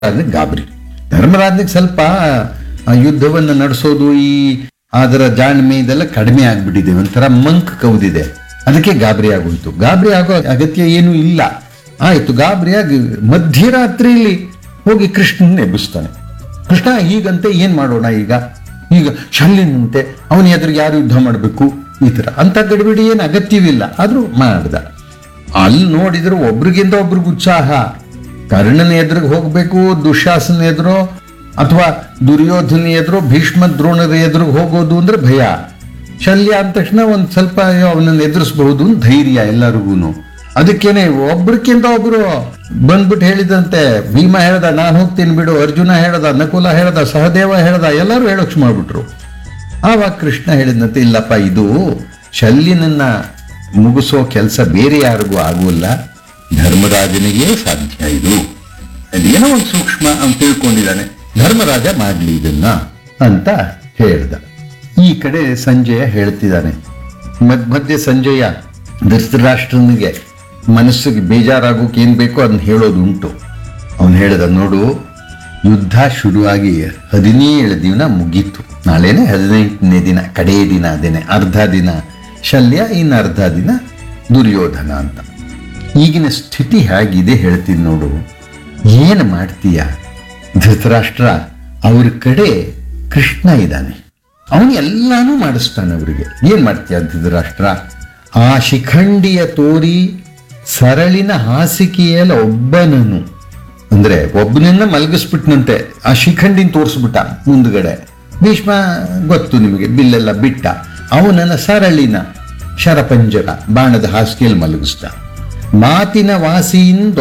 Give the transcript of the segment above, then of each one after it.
ಧರ್ಮರಾಜನಿಗೆ ಗಾಬರಿ. ಧರ್ಮರಾಜನಿಗೆ ಸ್ವಲ್ಪ ಯುದ್ಧವನ್ನು ನಡೆಸೋದು ಅದರ ಜಾಣ್ಮೆ ಇದೆಲ್ಲ ಕಡಿಮೆ ಆಗ್ಬಿಟ್ಟಿದೆ, ಒಂಥರ ಮಂಕ್ ಕೌದಿದೆ. ಅದಕ್ಕೆ ಗಾಬರಿ ಆಗೋಯ್ತು. ಗಾಬರಿ ಆಗೋ ಅಗತ್ಯ ಏನೂ ಇಲ್ಲ. ಆಯ್ತು, ಗಾಬರಿಯಾಗಿ ಮಧ್ಯರಾತ್ರಿಯಲ್ಲಿ ಹೋಗಿ ಕೃಷ್ಣನ ಎಬ್ಬಿಸ್ತಾನೆ. ಕೃಷ್ಣ ಹೀಗಂತೆ, ಏನ್ ಮಾಡೋಣ ಈಗ ಶಲ್ಯನಂತೆ, ಅವನ ಎದುರಿಗೆ ಯಾರು ಯುದ್ಧ ಮಾಡಬೇಕು, ಈ ತರ ಅಂತ ಗಡಿಬಿಡಿ ಏನು ಅಗತ್ಯವಿಲ್ಲ. ಆದ್ರೂ ಮಾಡ್ದ. ಅಲ್ಲಿ ನೋಡಿದ್ರು ಒಬ್ರಿಗಿಂತ ಒಬ್ರಿಗೆ ಉತ್ಸಾಹ. ಕರ್ಣನ ಎದುರಿಗೆ ಹೋಗ್ಬೇಕು, ದುಶ್ಯಾಸನ ಎದುರು ಅಥವಾ ದುರ್ಯೋಧನ ಎದುರು, ಭೀಷ್ಮ ದ್ರೋಣರ ಎದುರಿಗೆ ಹೋಗೋದು ಅಂದ್ರೆ ಭಯ. ಶಲ್ಯ ಅಂದ ತಕ್ಷಣ ಒಂದ್ ಸ್ವಲ್ಪ ಅವನನ್ನು ಎದುರಿಸಬಹುದು ಧೈರ್ಯ ಎಲ್ಲರಿಗೂ. ಅದಕ್ಕೇನೆ ಒಬ್ರಕ್ಕಿಂತ ಒಬ್ರು ಬಂದ್ಬಿಟ್ಟು ಹೇಳಿದಂತೆ, ಭೀಮ ಹೇಳ್ದ ನಾನು ಹೋಗ್ತೀನಿ ಬಿಡು, ಅರ್ಜುನ ಹೇಳ್ದ, ನಕುಲ ಹೇಳ್ದ, ಸಹದೇವ ಹೇಳ್ದ, ಎಲ್ಲರೂ ಹೇಳೋಕ್ಷ ಮಾಡ್ಬಿಟ್ರು. ಆವಾಗ ಕೃಷ್ಣ ಹೇಳಿದಂತೆ, ಇಲ್ಲಪ್ಪ, ಇದು ಶಲ್ಯನನ್ನ ಮುಗಿಸೋ ಕೆಲಸ ಬೇರೆ ಯಾರಿಗೂ ಆಗೋಲ್ಲ, ಧರ್ಮರಾಜನಿಗೆ ಸಾಧ್ಯ ಇದು. ಅದೇನೋ ಒಂದು ಸೂಕ್ಷ್ಮ ಅಂತ ತಿಳ್ಕೊಂಡಿದ್ದಾನೆ, ಧರ್ಮರಾಜ ಮಾಡ್ಲಿ ಇದನ್ನ ಅಂತ ಹೇಳ್ದ. ಈ ಕಡೆ ಸಂಜಯ ಹೇಳ್ತಿದ್ದಾನೆ. ಮಧ್ಯೆ ಸಂಜಯ ಧೃತರಾಷ್ಟ್ರನಿಗೆ ಮನಸ್ಸಿಗೆ ಬೇಜಾರಾಗೋಕೆ ಏನ್ ಬೇಕೋ ಅದನ್ನ ಹೇಳೋದು ಉಂಟು. ಅವನು ಹೇಳ್ದ, ನೋಡು, ಯುದ್ಧ ಶುರುವಾಗಿ 17 ದಿನ ಮುಗೀತು. ನಾಳೆನೆ 18ನೇ ದಿನ, ಕಡೇ ದಿನ. ಅದೇನೆ ಅರ್ಧ ದಿನ ಶಲ್ಯ, ಇನ್ನು ಅರ್ಧ ದಿನ ದುರ್ಯೋಧನ ಅಂತ. ಈಗಿನ ಸ್ಥಿತಿ ಹೇಗಿದೆ ಹೇಳ್ತೀನಿ ನೋಡು. ಏನು ಮಾಡ್ತೀಯ ಧೃತರಾಷ್ಟ್ರ? ಅವ್ರ ಕಡೆ ಕೃಷ್ಣ ಇದ್ದಾನೆ, ಅವನು ಎಲ್ಲಾನು ಮಾಡಿಸ್ತಾನೆ ಅವರಿಗೆ. ಏನ್ ಮಾಡ್ತೀಯ ಧೃತರಾಷ್ಟ್ರ? ಆ ಶಿಖಂಡಿಯ ತೋರಿ ಸರಳಿನ ಹಾಸಿಗೆಯಲ್ಲ ಒಬ್ಬನನ್ನು, ಅಂದ್ರೆ ಒಬ್ಬನನ್ನ ಮಲಗಿಸ್ಬಿಟ್ನಂತೆ, ಆ ಶಿಖಂಡಿನ ತೋರಿಸ್ಬಿಟ್ಟ ಮುಂದ್ಗಡೆ. ಭೀಷ್ಮ ಗೊತ್ತು ನಿಮಗೆ, ಬಿಲ್ಲೆಲ್ಲ ಬಿಟ್ಟ. ಅವನನ್ನ ಸರಳಿನ ಶರಪಂಜರ ಬಾಣದ ಹಾಸಿಗೆಯಲ್ಲಿ ಮಲಗಿಸ್ದ. ಮಾತಿನ ವಾಸಿಯಿಂದ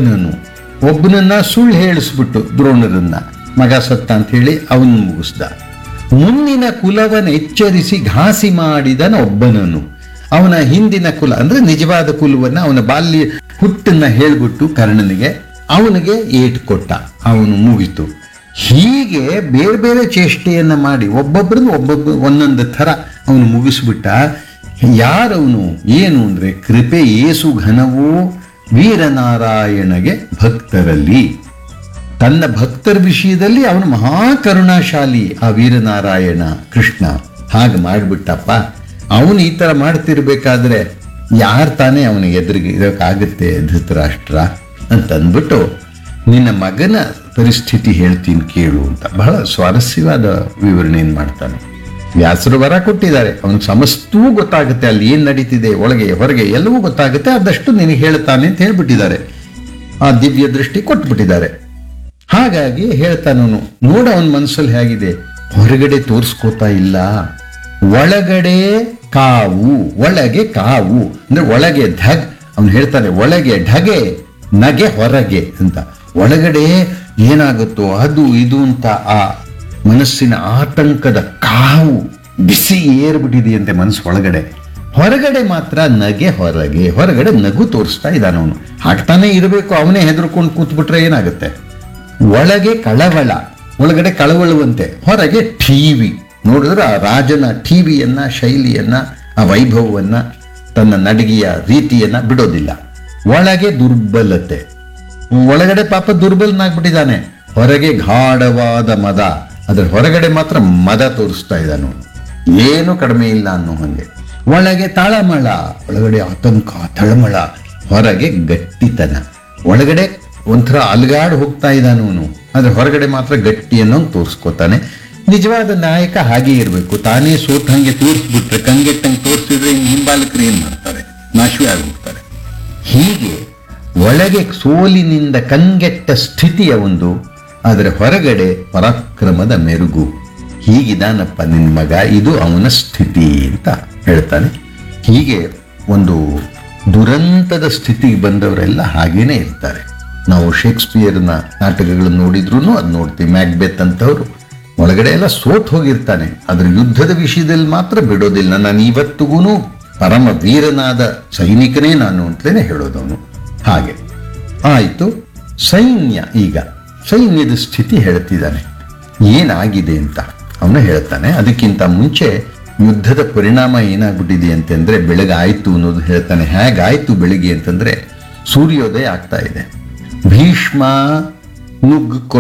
ಒಬ್ಬನನ್ನ ಸುಳ್ಳು ಹೇಳಿಸ್ಬಿಟ್ಟು ದ್ರೋಣರನ್ನ ಮಗ ಸತ್ತ ಅಂತ ಹೇಳಿ ಅವನು ಮುಗಿಸ್ದ. ಮುಂದಿನ ಕುಲವನ್ನು ಎಚ್ಚರಿಸಿ ಘಾಸಿ ಮಾಡಿದನ ಒಬ್ಬನನ್ನು, ಅವನ ಹಿಂದಿನ ಕುಲ ಅಂದ್ರೆ ನಿಜವಾದ ಕುಲವನ್ನ, ಅವನ ಬಾಲ್ಯ ಹುಟ್ಟನ್ನ ಹೇಳ್ಬಿಟ್ಟು ಕರ್ಣನಿಗೆ ಅವನಿಗೆ ಏಟು ಕೊಟ್ಟ. ಅವನು ಮುಗಿತು. ಹೀಗೆ ಬೇರೆ ಬೇರೆ ಚೇಷ್ಟೆಯನ್ನ ಮಾಡಿ ಒಬ್ಬೊಬ್ಬರು ಒಂದೊಂದು ಥರ ಅವನು ಮುಗಿಸ್ಬಿಟ್ಟ. ಯಾರವನು ಏನು ಅಂದ್ರೆ ಕೃಪೆ ಏಸು ಘನವೋ ವೀರನಾರಾಯಣಗೆ ಭಕ್ತರಲ್ಲಿ. ತನ್ನ ಭಕ್ತರ ವಿಷಯದಲ್ಲಿ ಅವನು ಮಹಾಕರುಣಾಶಾಲಿ ಆ ವೀರನಾರಾಯಣ ಕೃಷ್ಣ. ಹಾಗೆ ಮಾಡಿಬಿಟ್ಟಪ್ಪ. ಅವನು ಈ ತರ ಮಾಡ್ತಿರ್ಬೇಕಾದ್ರೆ ಯಾರು ತಾನೇ ಅವನಿಗೆ ಎದುರಿಗೆ ಇರೋಕ್ಕಾಗುತ್ತೆ ಧೃತರಾಷ್ಟ್ರ ಅಂತ ಅಂದ್ಬಿಟ್ಟು, ನಿನ್ನ ಮಗನ ಪರಿಸ್ಥಿತಿ ಹೇಳ್ತೀನಿ ಕೇಳು ಅಂತ ಬಹಳ ಸ್ವಾರಸ್ಯವಾದ ವಿವರಣೆಯನ್ನು ಮಾಡ್ತಾನೆ. ವ್ಯಾಸರು ವರ ಕೊಟ್ಟಿದ್ದಾರೆ, ಅವನಿಗೆ ಸಮಸ್ತವೂ ಗೊತ್ತಾಗುತ್ತೆ, ಅಲ್ಲಿ ಏನ್ ನಡೀತಿದೆ ಒಳಗೆ ಹೊರಗೆ ಎಲ್ಲವೂ ಗೊತ್ತಾಗುತ್ತೆ, ಆದಷ್ಟು ನಿನಗೆ ಹೇಳ್ತಾನೆ ಅಂತ ಹೇಳ್ಬಿಟ್ಟಿದ್ದಾರೆ. ಆ ದಿವ್ಯ ದೃಷ್ಟಿ ಕೊಟ್ಬಿಟ್ಟಿದ್ದಾರೆ. ಹಾಗಾಗಿ ಹೇಳ್ತಾನವನು, ನೋಡ ಅವನ ಮನಸ್ಸಲ್ಲಿ ಹೇಗಿದೆ, ಹೊರಗಡೆ ತೋರಿಸ್ಕೋತಾ ಇಲ್ಲ, ಒಳಗಡೆ ಕಾವು, ಒಳಗೆ ಕಾವು ಅಂದ್ರೆ ಒಳಗೆ ಧಗ್. ಅವನು ಹೇಳ್ತಾನೆ, ಒಳಗೆ ಢಗೆ ನಗೆ ಹೊರಗೆ ಅಂತ. ಒಳಗಡೆ ಏನಾಗುತ್ತೋ ಅದು ಇದು ಅಂತ ಆ ಮನಸ್ಸಿನ ಆತಂಕದ ಕಾವು ಬಿಸಿ ಏರ್ಬಿಟ್ಟಿದೆಯಂತೆ ಮನಸ್ಸು ಒಳಗಡೆ. ಹೊರಗಡೆ ಮಾತ್ರ ನಗೆ ಹೊರಗಡೆ ನಗು ತೋರಿಸ್ತಾ ಇದ್ದಾನ ಅವನು. ಹಾಕ್ತಾನೆ ಇರಬೇಕು, ಅವನೇ ಹೆದರ್ಕೊಂಡು ಕೂತ್ಬಿಟ್ರೆ ಏನಾಗುತ್ತೆ. ಒಳಗೆ ಕಳವಳ, ಒಳಗಡೆ ಕಳವಳುವಂತೆ, ಹೊರಗೆ ಟಿವಿ. ನೋಡಿದ್ರೆ ಆ ರಾಜನ ಟಿವಿಯನ್ನ, ಶೈಲಿಯನ್ನ, ಆ ವೈಭವವನ್ನ, ತನ್ನ ನಡಿಗೆಯ ರೀತಿಯನ್ನ ಬಿಡೋದಿಲ್ಲ. ಒಳಗೆ ದುರ್ಬಲತೆ, ಒಳಗಡೆ ಪಾಪ ದುರ್ಬಲನಾಗ್ಬಿಟ್ಟಿದ್ದಾನೆ. ಹೊರಗೆ ಗಾಢವಾದ ಮದ, ಅದ್ರ ಹೊರಗಡೆ ಮಾತ್ರ ಮದ ತೋರಿಸ್ತಾ ಇದ್ದಾನು, ಏನು ಕಡಿಮೆ ಇಲ್ಲ ಅನ್ನೋ ಹಂಗೆ. ಒಳಗೆ ತಳಮಳ, ಒಳಗಡೆ ಆತಂಕ ತಳಮಳ, ಹೊರಗೆ ಗಟ್ಟಿತನ. ಒಳಗಡೆ ಒಂಥರ ಅಲ್ಗಾಡ್ ಹೋಗ್ತಾ ಇದ್ದಾನವನು, ಆದ್ರೆ ಹೊರಗಡೆ ಮಾತ್ರ ಗಟ್ಟಿ ಅನ್ನೋ ತೋರಿಸ್ಕೋತಾನೆ. ನಿಜವಾದ ನಾಯಕ ಹಾಗೆ ಇರಬೇಕು. ತಾನೇ ಸೋತಂಗೆ ತೋರಿಸ್ಬಿಟ್ರೆ, ಕಂಗೆಟ್ಟಂಗೆ ತೋರಿಸಿದ್ರೆ ಇನ್ನು ಹಿಂಬಾಲಕರು ಏನ್ ಮಾಡ್ತಾರೆ, ನಾಶವೇ ಆಗೋಗ್ತಾರೆ. ಹೀಗೆ ಒಳಗೆ ಸೋಲಿನಿಂದ ಕಂಗೆಟ್ಟ ಸ್ಥಿತಿಯ ಒಂದು, ಆದರೆ ಹೊರಗಡೆ ಪರಾಕ್ರಮದ ಮೆರುಗು. ಹೀಗಿದಾನಪ್ಪ ನಿನ್ನ ಮಗ, ಇದು ಅವನ ಸ್ಥಿತಿ ಅಂತ ಹೇಳ್ತಾನೆ. ಹೀಗೆ ಒಂದು ದುರಂತದ ಸ್ಥಿತಿಗೆ ಬಂದವರೆಲ್ಲ ಹಾಗೇನೆ ಇರ್ತಾರೆ. ನಾವು ಶೇಕ್ಸ್ಪಿಯರ್ನ ನಾಟಕಗಳನ್ನು ನೋಡಿದ್ರು ಅದು ನೋಡ್ತೀವಿ. ಮ್ಯಾಕ್ಬೆತ್ ಅಂತವ್ರು ಒಳಗಡೆ ಎಲ್ಲ ಸೋತ್ ಹೋಗಿರ್ತಾನೆ, ಅದ್ರ ಯುದ್ಧದ ವಿಷಯದಲ್ಲಿ ಮಾತ್ರ ಬಿಡೋದಿಲ್ಲ. ನಾನು ಇವತ್ತಿಗೂ ಪರಮ ವೀರನಾದ ಸೈನಿಕನೇ ನಾನು ಅಂತಲೇ ಹೇಳೋದವನು. ಹಾಗೆ ಆಯ್ತು. ಈಗ ಸೈನ್ಯದ ಸ್ಥಿತಿ ಹೇಳ್ತಿದ್ದಾನೆ, ಏನಾಗಿದೆ ಅಂತ ಅವನು ಹೇಳ್ತಾನೆ. ಅದಕ್ಕಿಂತ ಮುಂಚೆ ಯುದ್ಧದ ಪರಿಣಾಮ ಏನಾಗ್ಬಿಟ್ಟಿದೆ ಅಂತಂದ್ರೆ, ಬೆಳಗ್ಗೆ ಆಯ್ತು ಅನ್ನೋದು ಹೇಳ್ತಾನೆ. ಹೇಗಾಯ್ತು ಬೆಳಿಗ್ಗೆ ಅಂತಂದ್ರೆ, ಸೂರ್ಯೋದಯ ಆಗ್ತಾ ಇದೆ. ಭೀಷ್ಮ ನುಗ್ಗಿಕೊಂಡು